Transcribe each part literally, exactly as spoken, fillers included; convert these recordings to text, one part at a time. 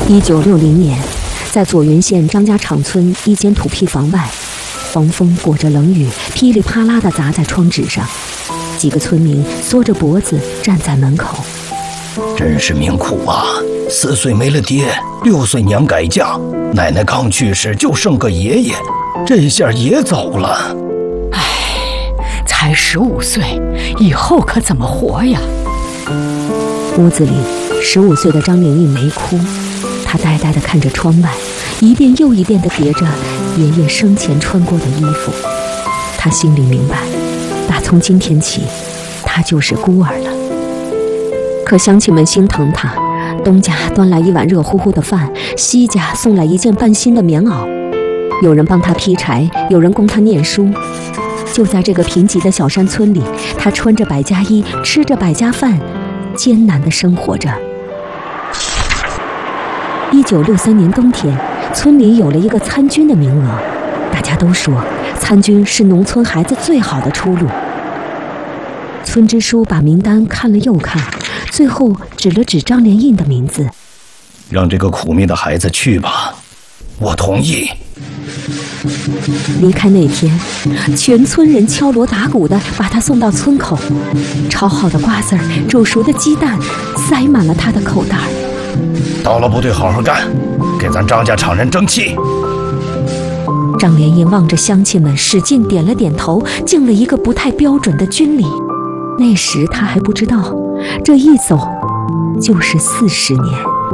一九六零年，在左云县张家场村一间土坯房外，黄风裹着冷雨，噼里啪啦地砸在窗纸上。几个村民缩着脖子站在门口。 真是命苦啊！四岁没了爹，六岁娘改嫁，奶奶刚去世就剩个爷爷，这下也走了。 唉，才十五岁，以后可怎么活呀？ 屋子里，十五岁的张莲英没哭，她呆呆地看着窗外，一遍又一遍地叠着爷爷生前穿过的衣服。她心里明白，打从今天起，她就是孤儿了。可乡亲们心疼她，东家端来一碗热乎乎的饭，西家送来一件半新的棉袄，有人帮她劈柴，有人供她念书。就在这个贫瘠的小山村里，她穿着百家衣，吃着百家饭，艰难地生活着。一九六三年冬天，村里有了一个参军的名额，大家都说参军是农村孩子最好的出路。村支书把名单看了又看，最后指了指张莲英的名字， 让这个苦命的孩子去吧，我同意。 离开那天，全村人敲锣打鼓地把他送到村口，炒好的瓜子儿、煮熟的鸡蛋塞满了他的口袋。 到了部队好好干，给咱张家场人争气。 张莲英望着乡亲们，使劲点了点头，敬了一个不太标准的军礼。那时他还不知道，这一走就是四十年。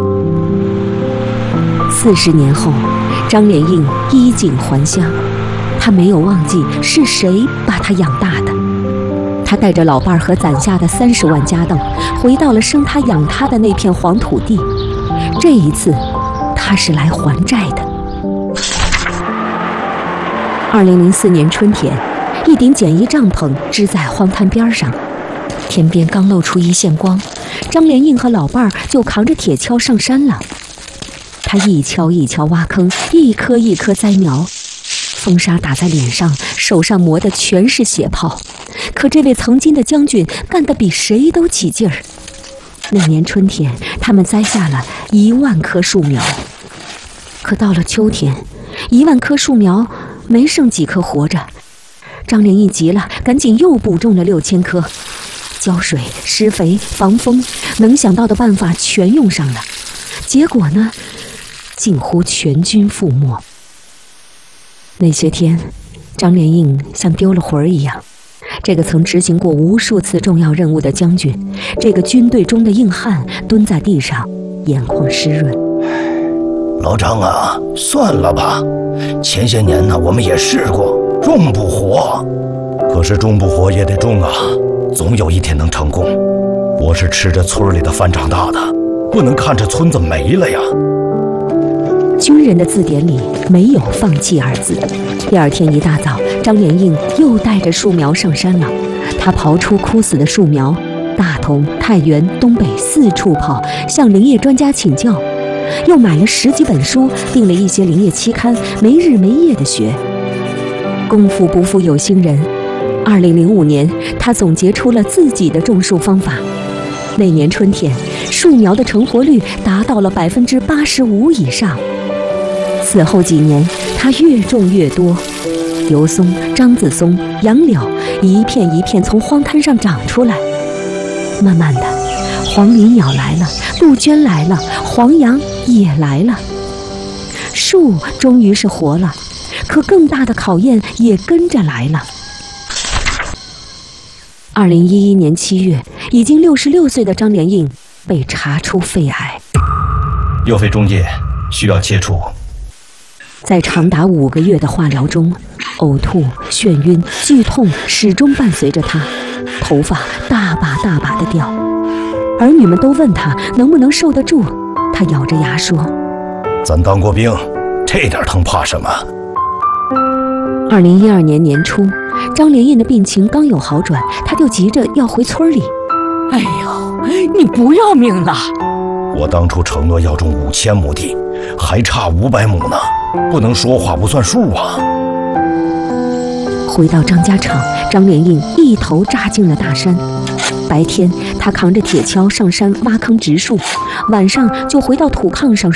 四十年后，张莲英衣锦还乡，她没有忘记是谁把她养大的。她带着老伴儿和攒下的三十万家当，回到了生她养她的那片黄土地。这一次，她是来还债的。二零零四年春天，一顶简易帐篷支在荒滩边上，天边刚露出一线光，张莲英和老伴儿就扛着铁锹上山了。他一锹一锹挖坑，一颗一颗栽苗，风沙打在脸上，手上磨的全是血泡。可这位曾经的将军干得比谁都起劲儿。那年春天，他们栽下了一万棵树苗。可到了秋天，一万棵树苗没剩几棵活着。张莲英急了，赶紧又补种了六千棵，浇水、施肥、防风，能想到的办法全用上了。结果呢，近乎全军覆没。那些天，张莲英像丢了魂儿一样。这个曾执行过无数次重要任务的将军，这个军队中的硬汉，蹲在地上，眼眶湿润。 老张啊，算了吧。前些年呢，我们也试过，种不活。可是种不活也得种啊，总有一天能成功。我是吃着村里的饭长大的，不能看着村子没了呀。 军人的字典里没有放弃二字。第二天一大早，张莲英又带着树苗上山了。他刨出枯死的树苗，大同、太原、东北四处跑，向林业专家请教，又买了十几本书，订了一些林业期刊，没日没夜地学。功夫不负有心人，二零零五年，他总结出了自己的种树方法。那年春天，树苗的成活率达到了百分之八十五以上。此后几年，他越种越多，油松、樟子松、杨柳一片一片从荒滩上长出来。慢慢的，黄鹂鸟来了，杜鹃来了，黄杨也来了，树终于是活了。可更大的考验也跟着来了。二零一一年七月，已经六十六岁的张莲英被查出肺癌， 右肺中叶需要切除。 在长达五个月的化疗中，呕吐、眩晕、剧痛始终伴随着他，头发大把大把的掉。儿女们都问他能不能受得住，他咬着牙说：“ 咱当过兵，这点疼怕什么？” 二零一二年年初，张莲英的病情刚有好转，他就急着要回村里。 哎呦，你不要命了！ 我当初承诺要种五千亩地，还差五百亩呢，不能说话不算数啊！ 回到张家场，张莲英一头扎进了大山。白天，他扛着铁锹上山挖坑植树，晚上就回到土炕上